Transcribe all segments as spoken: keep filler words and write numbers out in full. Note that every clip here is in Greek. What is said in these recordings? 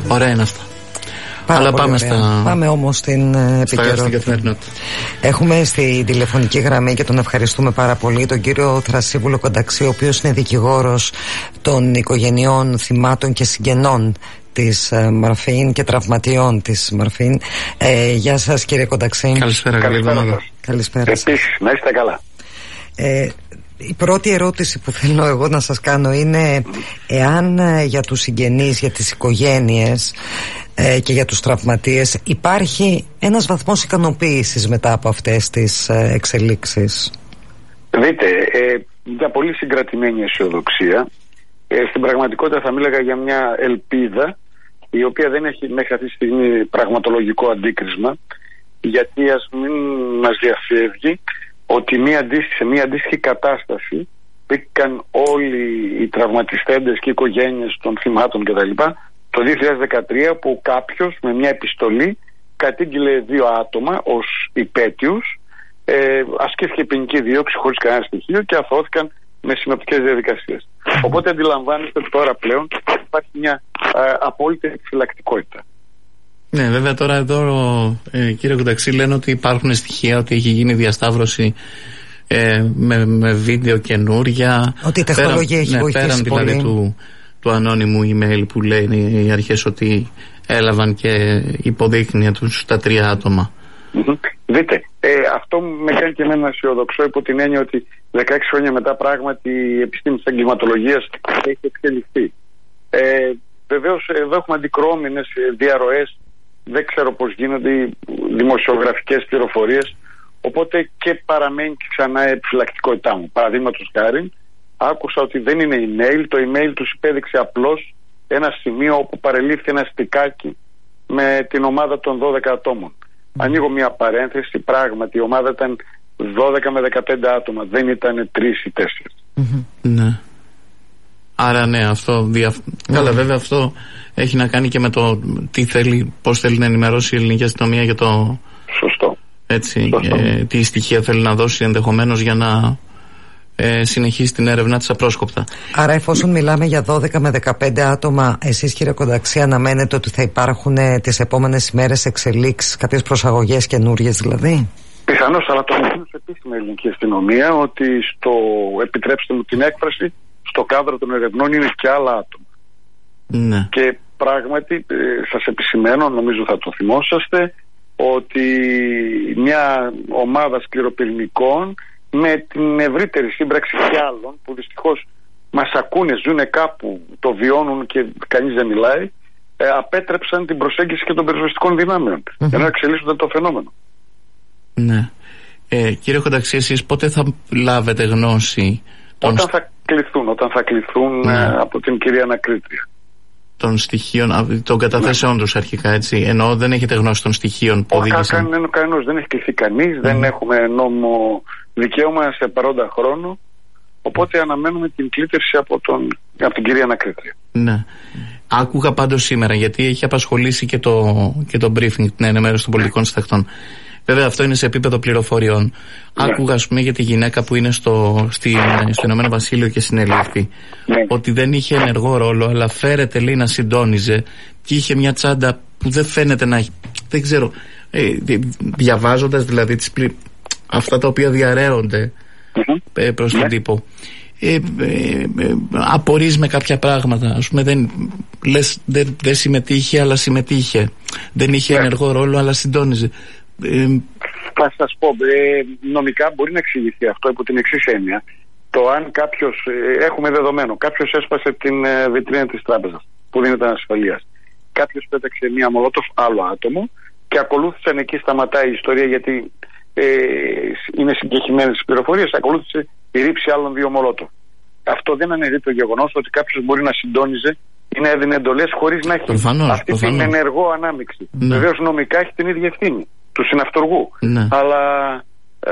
Ωραία είναι αυτά. Πάρα Αλλά πάμε, στα... πάμε όμως στην επικαιρότητα. Έχουμε στη τηλεφωνική γραμμή και τον ευχαριστούμε πάρα πολύ τον κύριο Θρασίβουλο Κονταξή, ο οποίος είναι δικηγόρος των οικογενειών θυμάτων και συγγενών της ε, Μαρφεΐν και τραυματιών της Μαρφεΐν. Ε, γεια σας κύριε Κονταξή. Καλησπέρα, καλή εβδομάδα. Καλησπέρα σας. Επίσης, να είστε καλά. Ε, η πρώτη ερώτηση που θέλω εγώ να σας κάνω είναι εάν ε, για τους συγγενείς, για τις οικογένειες ε, και για τους τραυματίες υπάρχει ένας βαθμός ικανοποίησης μετά από αυτές τις ε, εξελίξεις. Δείτε, ε, μια πολύ συγκρατημένη αισιοδοξία. Ε, στην πραγματικότητα θα μίλαγα για μια ελπίδα η οποία δεν έχει μέχρι αυτή τη στιγμή πραγματολογικό αντίκρισμα, γιατί ας μην μας διαφεύγει ότι μια αντίστοιχη, σε μια αντίστοιχη κατάσταση μπήκαν όλοι οι τραυματιστέντες και οι οικογένειες των θυμάτων κτλ. Το δύο χιλιάδες δεκατρία, που κάποιος με μια επιστολή κατήγγειλε δύο άτομα ως υπέτειους, ε, ασκήθηκε ποινική δίωξη χωρίς κανένα στοιχείο και αθώθηκαν με συνοπτικές διαδικασίες. Οπότε αντιλαμβάνεστε ότι τώρα πλέον υπάρχει μια ε, απόλυτη επιφυλακτικότητα. Ναι, βέβαια τώρα εδώ ε, κύριε Κονταξή λένε ότι υπάρχουν στοιχεία ότι έχει γίνει διασταύρωση ε, με, με βίντεο καινούρια. Ότι η τεχνολογία πέραν, έχει ναι, βοηθήσει πέραν πολύ. Δηλαδή του, του ανώνυμου email που λένε οι αρχές ότι έλαβαν και υποδείχνια τους τα τρία άτομα. Mm-hmm. Δείτε, ε, αυτό με κάνει και εμένα αισιοδοξό υπό την έννοια ότι δεκαέξι χρόνια μετά πράγματι η επιστήμη της εγκληματολογίας έχει εξελιχθεί. Ε, βεβαίως εδώ έχουμε αντικρώμενες διαρροές, δεν ξέρω πώς γίνονται οι δημοσιογραφικές πληροφορίες, οπότε και παραμένει και ξανά η επιφυλακτικότητά μου. Παραδείγματος χάρη, άκουσα ότι δεν είναι email, το email τους υπέδειξε απλώς ένα σημείο όπου παρελήφθη ένα στικάκι με την ομάδα των δώδεκα ατόμων. Mm. Ανοίγω μια παρένθεση, πράγματι η ομάδα ήταν δώδεκα με δεκαπέντε άτομα, δεν ήταν τρεις ή τέσσερις. Mm-hmm. Ναι. Άρα ναι, αυτό δια... mm. Καλά, βέβαια αυτό έχει να κάνει και με το τι θέλει, πώς θέλει να ενημερώσει η ελληνική αστυνομία για το... Σωστό. Έτσι, Σωστό. Ε, τι στοιχεία θέλει να δώσει ενδεχομένως για να ε, συνεχίσει την έρευνά της απρόσκοπτα. Άρα εφόσον μιλάμε για δώδεκα με δεκαπέντε άτομα, εσείς κύριε Κονταξή αναμένετε ότι θα υπάρχουν ε, τις επόμενες ημέρες εξελίξεις, κάποιες προσαγωγές καινούριες δηλαδή? Πιθανώς, αλλά το αναφέρει επίσημα η ελληνική αστυνομία ότι στο, επιτρέψτε μου την έκφραση, στο κάδρο των ερευνών είναι και άλλα άτομα. Ναι. Και πράγματι ε, σας επισημαίνω, νομίζω θα το θυμόσαστε, ότι μια ομάδα σκληροπυρηνικών με την ευρύτερη σύμπραξη και άλλων που δυστυχώς μας ακούνε, ζουνε κάπου, το βιώνουν και κανείς δεν μιλάει, ε, απέτρεψαν την προσέγγιση και των πυροσβεστικών δυνάμεων mm-hmm. για να εξελίσσονται το φαινόμενο. Ναι. Ε, κύριε Κονταξή, εσείς πότε θα λάβετε γνώση των... Όταν θα κληθούν, όταν θα κληθούν ναι. ε, από την κυρία ανακρίτρια. Των στοιχείων, των καταθέσεων ναι. τους αρχικά, έτσι. Ενώ δεν έχετε γνώση των στοιχείων που οδήγησαν. Κα, κανένας, δεν έχει κληθεί κανείς, mm. δεν έχουμε νόμο δικαίωμα σε παρόντα χρόνο. Οπότε mm. αναμένουμε την κλήτευση από, τον, από την κυρία ανακρίτρια. Ναι. Άκουγα πάντως σήμερα, γιατί έχει απασχολήσει και το, και το briefing, την ενημέρωση των πολιτικών συντακτών. Βέβαια αυτό είναι σε επίπεδο πληροφοριών. Ναι. Άκουγα ας πούμε για τη γυναίκα που είναι στο, στη, στο Ηνωμένο Βασίλειο και συνελήφθη. Ναι. Ότι δεν είχε ενεργό ρόλο, αλλά φέρεται λέει να συντόνιζε και είχε μια τσάντα που δεν φαίνεται να έχει. Δεν ξέρω. Ε, διαβάζοντας δηλαδή τις πλη... αυτά τα οποία διαρρέονται mm-hmm. ε, προς τον ναι. τύπο. Ε, ε, ε, απορείς με κάποια πράγματα. Ας πούμε δεν, λες, δεν, δεν συμμετείχε αλλά συμμετείχε. Δεν είχε ναι. ενεργό ρόλο αλλά συντόνιζε. Ε, θα σας πω, ε, νομικά μπορεί να εξηγηθεί αυτό υπό την εξής έννοια. Το αν κάποιος, ε, έχουμε δεδομένο, κάποιος έσπασε την ε, βιτρίνα της τράπεζας που δίνεται ασφαλείας. Κάποιος πέταξε μία μολότοφ άλλο άτομο και ακολούθησαν, εκεί σταματάει η ιστορία γιατί ε, είναι συγκεκριμένες τις πληροφορίες, ακολούθησε η ρήψη άλλων δύο μολότοφ. Αυτό δεν αναιρεί το γεγονός ότι κάποιος μπορεί να συντόνιζε ή να έδινε εντολές χωρίς να έχει προφανώς, αυτή προφανώς. την ενεργό ανάμειξη. Ναι. Βεβαίως νομικά έχει την ίδια ευθύνη του συναυτοργού. Ναι. Αλλά ε,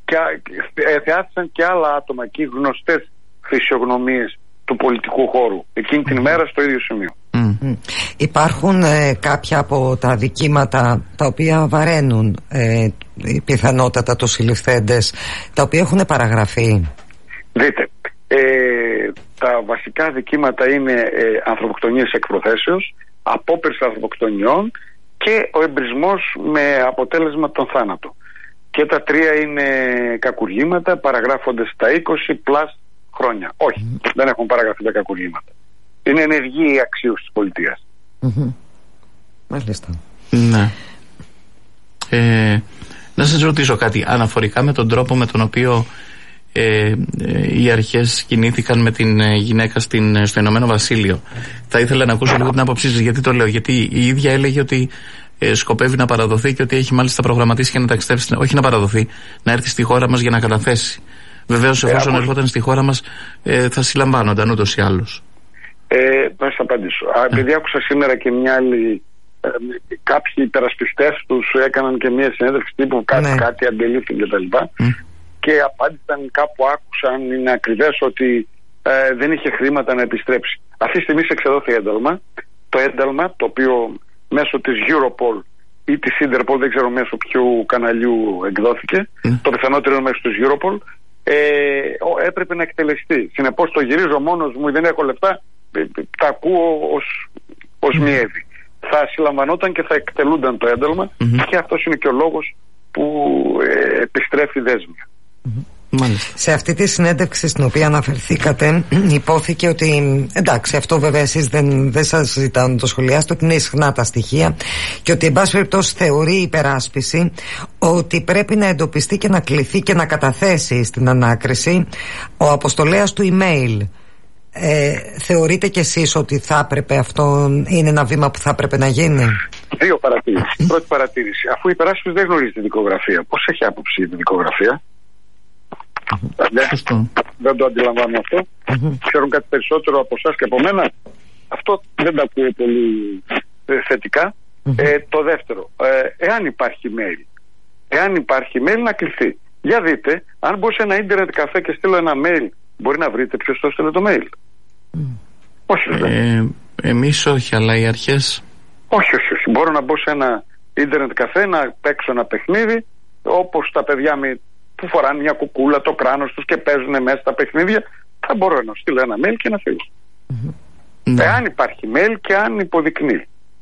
ε, θεάθησαν και άλλα άτομα εκεί, γνωστές φυσιογνωμίες του πολιτικού χώρου εκείνη την ημέρα στο ίδιο σημείο. Mm. Υπάρχουν ε, κάποια από τα δικήματα τα οποία βαραίνουν ε, πιθανότατα τους συλληφθέντες, τα οποία έχουν παραγραφεί? Δείτε, ε, τα βασικά δικήματα είναι ε, ανθρωποκτονίες εκ προθέσεως, απόπειρες ανθρωποκτονιών και ο εμπρισμός με αποτέλεσμα τον θάνατο. Και τα τρία είναι κακουργήματα, παραγράφονται στα είκοσι πλας χρόνια. Όχι, mm-hmm. δεν έχουν παραγραφεί τα κακουργήματα. Είναι ενεργή η αξίωση της πολιτείας. Mm-hmm. Μάλιστα. Ναι. Ε, να σας ρωτήσω κάτι αναφορικά με τον τρόπο με τον οποίο ε, ε, οι αρχές κινήθηκαν με την ε, γυναίκα στην, στο Ηνωμένο Βασίλειο. Θα ήθελα να ακούσω λίγο την άποψή σας. Γιατί το λέω? Γιατί η ίδια έλεγε ότι ε, σκοπεύει να παραδοθεί και ότι έχει μάλιστα προγραμματίσει και να ταξιδέψει, όχι να παραδοθεί, να έρθει στη χώρα μας για να καταθέσει. Βεβαίως, εφόσον ε, ερχόταν στη χώρα μας, ε, θα συλλαμβάνονταν ούτως ή άλλως. Ε, θα σας απαντήσω. Ε. Επειδή άκουσα σήμερα και μια άλλη. Ε, κάποιοι υπερασπιστές τους έκαναν και μια συνέντευξη τύπου κάτι, ναι. κάτι αντελήφθη κτλ. Mm. Και απάντησαν, κάπου άκουσαν, είναι ακριβές, ότι ε, δεν είχε χρήματα να επιστρέψει. Αυτή τη στιγμή εξεδόθη ένταλμα. Το ένταλμα, το οποίο μέσω της Europol ή της Interpol, δεν ξέρω μέσω ποιου καναλιού εκδόθηκε, mm. το πιθανότερο είναι μέσω της Europol, ε, έπρεπε να εκτελεστεί. Συνεπώς το γυρίζω μόνος μου, δεν έχω λεφτά, τα ακούω ως, ως mm. μιέβη. Θα συλλαμβανόταν και θα εκτελούνταν το ένταλμα mm-hmm. και αυτός είναι και ο λόγος που ε, επιστρέφει δέσμια. Mm-hmm. Σε αυτή τη συνέντευξη στην οποία αναφερθήκατε, υπόθηκε ότι, εντάξει, αυτό βέβαια εσείς δεν, δεν σας ζητάω να το σχολιάσετε, ότι είναι ισχνά τα στοιχεία και ότι εν πάση περιπτώσει θεωρεί η υπεράσπιση ότι πρέπει να εντοπιστεί και να κληθεί και να καταθέσει στην ανάκριση ο αποστολέας του email. Ε, θεωρείτε κι εσείς ότι θα έπρεπε αυτό, είναι ένα βήμα που θα έπρεπε να γίνει? Δύο παρατήρησεις. Πρώτη παρατήρηση. Αφού η υπεράσπιση δεν γνωρίζει τη δικογραφία, πώς έχει άποψη για τη δικογραφία? δεν, δεν το αντιλαμβάνω αυτό. Ξέρουν κάτι περισσότερο από εσάς και από μένα. Αυτό δεν τα ακούω πολύ ε, θετικά. ε, Το δεύτερο, ε, εάν υπάρχει mail, εάν υπάρχει mail να κληθεί. Για δείτε, αν μπω σε ένα ίντερνετ καφέ και στείλω ένα mail, μπορεί να βρείτε ποιος το έστειλε το mail? Mm. Όχι, ε, εμείς όχι, αλλά οι αρχές. Όχι, όχι, όχι. Μπορώ να μπω σε ένα ίντερνετ καφέ, να παίξω ένα παιχνίδι, όπως τα παιδιά μου που φοράνε μια κουκούλα, το κράνος τους και παίζουν μέσα στα παιχνίδια. Θα μπορώ να στείλω ένα mail και να φύγω. Mm-hmm. Ναι. Εάν υπάρχει mail και αν υποδεικνύει.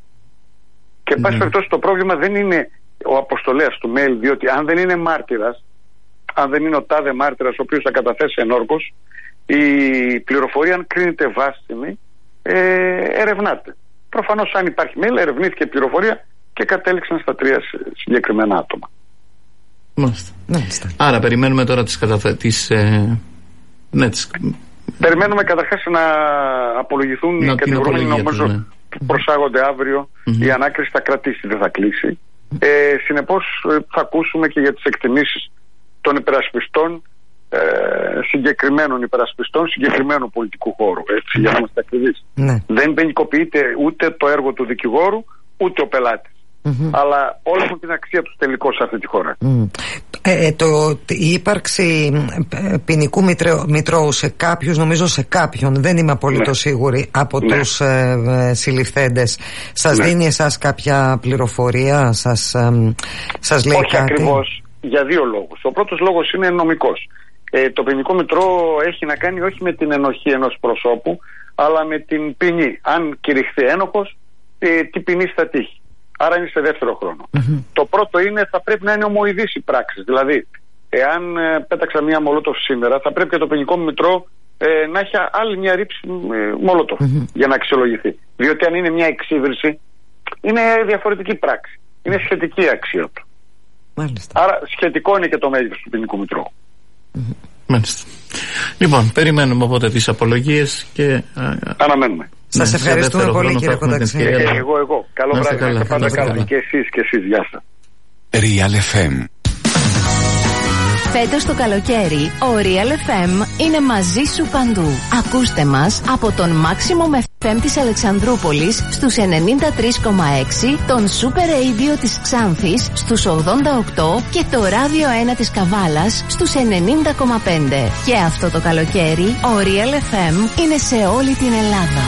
Και εν πάση περιπτώσει το πρόβλημα δεν είναι ο αποστολέας του mail, διότι αν δεν είναι μάρτυρας, αν δεν είναι ο τάδε μάρτυρας ο οποίος θα καταθέσει ενόρκως, η πληροφορία, αν κρίνεται βάσιμη, ε, ερευνάται. Προφανώς, αν υπάρχει mail, ερευνήθηκε η πληροφορία και κατέληξαν στα τρία συγκεκριμένα άτομα. Μάλιστα. Μάλιστα. Άρα περιμένουμε τώρα τις καταθέσεις. Ε, ναι, τις... Περιμένουμε καταρχάς να απολογηθούν να οι κατηγορούμενοι, νομίζω ναι. προσάγονται αύριο. Mm-hmm. Η ανάκριση θα κρατήσει, δεν θα κλείσει. Ε, συνεπώς θα ακούσουμε και για τις εκτιμήσεις των υπερασπιστών, ε, συγκεκριμένων υπερασπιστών συγκεκριμένου πολιτικού χώρου, έτσι, για να είμαστε ακριβείς. Ναι. Δεν ποινικοποιείται ούτε το έργο του δικηγόρου ούτε ο πελάτης. Mm-hmm. Αλλά όλοι έχουν την αξία τους τελικώς σε αυτή τη χώρα. Mm. Ε, το, η ύπαρξη ποινικού μητρώου σε κάποιους, νομίζω σε κάποιον, δεν είμαι απολύτως ναι. σίγουρη, από ναι. τους ε, ε, συλληφθέντες, σας ναι. δίνει εσάς κάποια πληροφορία, σας, ε, σας λέει όχι κάτι? Όχι ακριβώς, για δύο λόγους. Ο πρώτος λόγος είναι νομικός. Ε, το ποινικό μητρό έχει να κάνει όχι με την ενοχή ενός προσώπου, αλλά με την ποινή. Αν κηρυχθεί ένοχος, ε, τι ποινή θα τύχει. Άρα είναι σε δεύτερο χρόνο. Mm-hmm. Το πρώτο είναι, θα πρέπει να είναι ομοειδείς οι πράξεις. Δηλαδή, εάν ε, πέταξα μία μολότοφ σήμερα, θα πρέπει και το ποινικό μητρό ε, να έχει άλλη μια ρήψη ε, μολότοφ mm-hmm. για να αξιολογηθεί. Διότι αν είναι μια εξύβριση, είναι διαφορετική πράξη. Είναι σχετική αξία του. Μάλιστα. Άρα σχετικό είναι και το μέγεθος του ποινικού μητρού. Mm-hmm. Μάλιστα. Λοιπόν, περιμένουμε οπότε τις απολογίες και αναμένουμε. Σας ναι, ευχαριστούμε πολύ, κύριε Κονταξή. Ε, εγώ, εγώ. Καλό βράδυ, να είστε πάντα καλά. Και εσείς, και εσείς, γεια σας. Real εφ εμ. Φέτος το καλοκαίρι, ο Real εφ εμ είναι μαζί σου παντού. Ακούστε μας από τον Maximum εφ εμ της Αλεξανδρούπολης στους ενενήντα τρία κόμμα έξι, τον Super Radio της Ξάνθης στους ογδόντα οκτώ και το Ράδιο ένα της Καβάλας στους ενενήντα κόμμα πέντε. Και αυτό το καλοκαίρι, ο Real εφ εμ είναι σε όλη την Ελλάδα.